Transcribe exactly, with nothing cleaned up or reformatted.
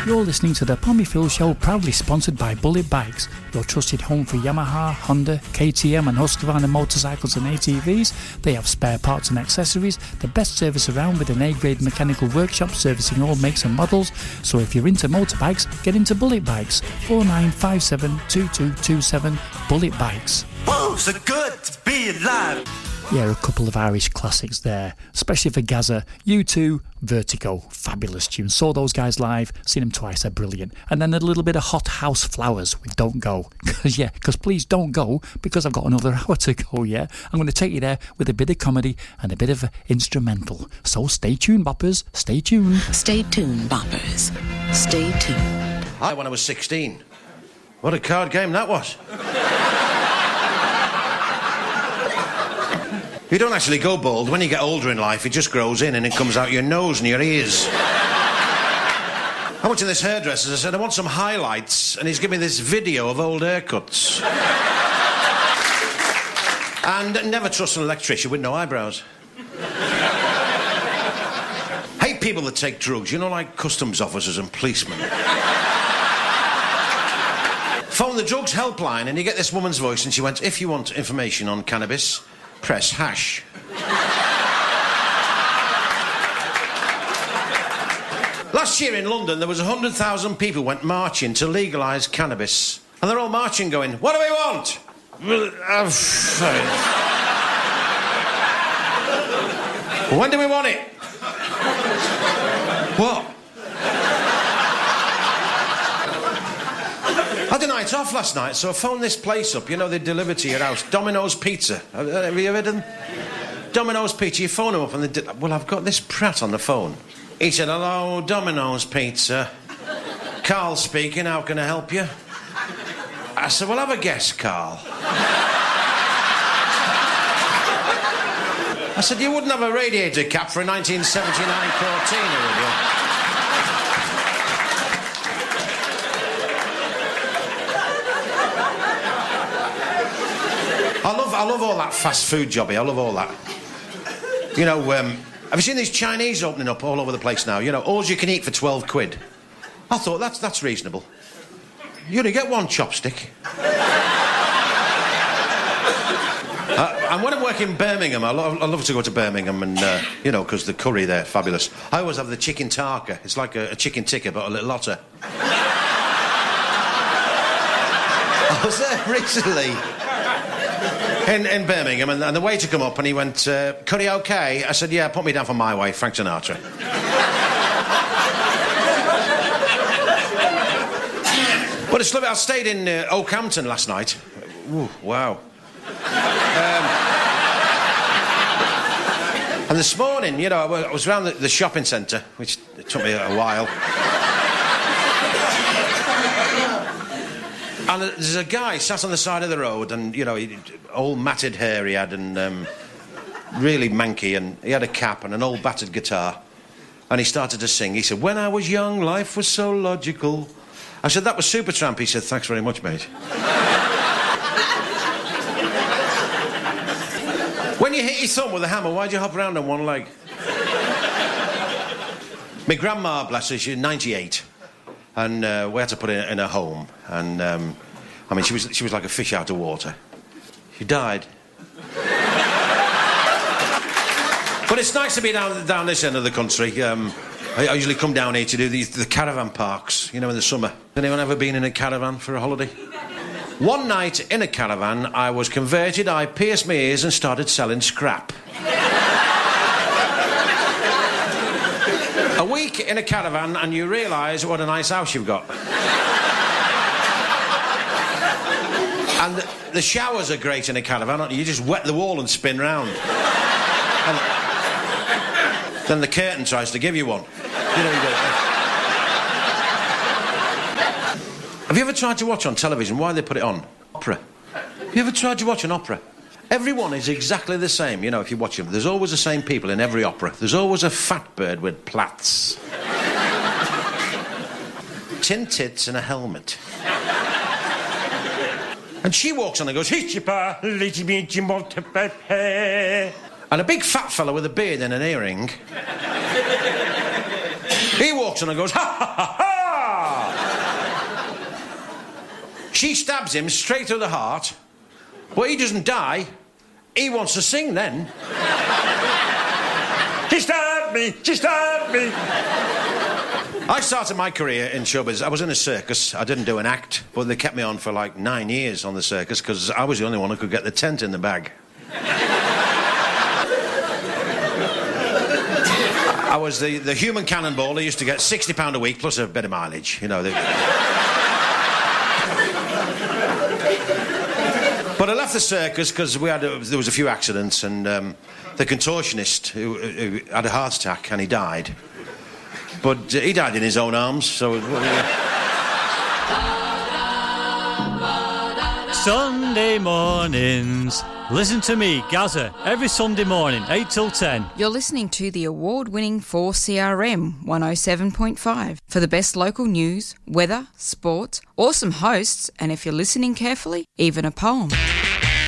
You're listening to the Pommy Phil Show, proudly sponsored by Bullet Bikes, your trusted home for Yamaha, Honda, K T M and Husqvarna motorcycles and A T Vs. They have spare parts and accessories, the best service around with an A-grade mechanical workshop servicing all makes and models. So if you're into motorbikes, get into Bullet Bikes. four nine five seven, two two two seven, Bullet Bikes. Whoa, so good to be alive. Yeah, a couple of Irish classics there, especially for Gaza. U two, Vertigo, fabulous tune. Saw those guys live, seen them twice, they're brilliant. And then a little bit of Hot House Flowers with Don't Go. Because, yeah, because please don't go, because I've got another hour to go, yeah? I'm going to take you there with a bit of comedy and a bit of instrumental. So stay tuned, boppers, stay tuned. Stay tuned, boppers. Stay tuned. I, when I was sixteen. What a card game that was. You don't actually go bald. When you get older in life, it just grows in and it comes out your nose and your ears. I went to this hairdresser, I said, I want some highlights, and he's giving me this video of old haircuts. And never trust an electrician with no eyebrows. Hate people that take drugs, you know, like customs officers and policemen. Phone the drugs helpline and you get this woman's voice and she went, if you want information on cannabis, press hash. Last year in London, there was one hundred thousand people went marching to legalise cannabis. And they're all marching going, what do we want? Well, uh, when do we want it? What? I had a night off last night, so I phoned this place up. You know, they deliver to your house. Domino's Pizza. Have, have you heard of them? Domino's Pizza. You phone them up and they... Di- well, I've got this prat on the phone. He said, hello, Domino's Pizza. Carl speaking, how can I help you? I said, well, have a guess, Carl. I said, you wouldn't have a radiator cap for a nineteen seventy-nine Cortina, would you? I love, I love all that fast food jobby. I love all that. You know, um, have you seen these Chinese opening up all over the place now? You know, all you can eat for twelve quid. I thought, that's, that's reasonable. You only get one chopstick. uh, and when I work in Birmingham, I love, I love to go to Birmingham and, uh, you know, because the curry there, fabulous. I always have the chicken tarka. It's like a, a chicken tikka, but a little hotter. I was there recently. In, in Birmingham, and, and the waiter come up and he went, uh, curry okay? I said, yeah, put me down for my way, Frank Sinatra. But it's lovely. I stayed in uh, Oakhampton last night. Ooh, wow. Um, and this morning, you know, I was around the, the shopping centre, which took me a while. And there's a guy sat on the side of the road and, you know, he, old matted hair he had and um, really manky, and he had a cap and an old battered guitar. And he started to sing. He said, when I was young, life was so logical. I said, that was Supertramp. He said, thanks very much, mate. When you hit your thumb with a hammer, why'd you hop around on one leg? My grandma, bless her, she's ninety-eight. And uh, we had to put her in a home. And, um, I mean, she was, she was like a fish out of water. She died. But it's nice to be down, down this end of the country. Um, I, I usually come down here to do the, the caravan parks, you know, in the summer. Anyone ever been in a caravan for a holiday? One night in a caravan, I was converted, I pierced my ears and started selling scrap. A week in a caravan and you realise what a nice house you've got. And the, the showers are great in a caravan, aren't you? You just wet the wall and spin round. And then the curtain tries to give you one. You know, you go, have you ever tried to watch on television why they put it on? Opera. Have you ever tried to watch an opera? Everyone is exactly the same, you know, if you watch them. There's always the same people in every opera. There's always a fat bird with plaits. Tin tits and a helmet. And she walks on and goes, and a big fat fella with a beard and an earring, he walks on and goes, ha ha ha ha! She stabs him straight through the heart, but he doesn't die. He wants to sing then. She stabbed me! She stabbed me! I started my career in showbiz. I was in a circus. I didn't do an act, but they kept me on for like nine years on the circus because I was the only one who could get the tent in the bag. I was the, the human cannonball. I used to get sixty pounds a week plus a bit of mileage, you know. The... But I left the circus because we had a, there was a few accidents, and um, the contortionist who, who had a heart attack and he died. But uh, he died in his own arms, so... Sunday mornings. Listen to me, Gaza, every Sunday morning, eight till ten. You're listening to the award-winning four C R M one oh seven point five for the best local news, weather, sport, awesome hosts, and if you're listening carefully, even a poem.